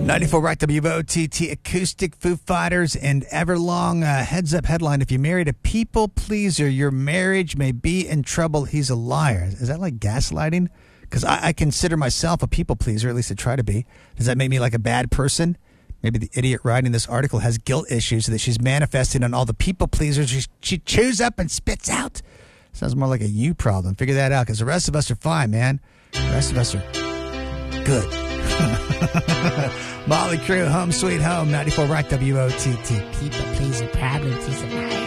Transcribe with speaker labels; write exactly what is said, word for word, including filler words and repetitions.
Speaker 1: ninety-four Rock W O T T Acoustic, Foo Fighters, and Everlong. Uh, heads up headline: if you married a people pleaser, your marriage may be in trouble. He's a liar. Is that like gaslighting? Because I, I consider myself a people pleaser, at least I try to be. Does that make me like a bad person? Maybe the idiot writing this article has guilt issues that she's manifesting on all the people pleasers she, she chews up and spits out. Sounds more like a you problem. Figure that out, because the rest of us are fine, man. The rest of us are good. Molly Crew, Home Sweet Home, ninety-four Rock W O T T.
Speaker 2: People pleaser problems. He's a liar.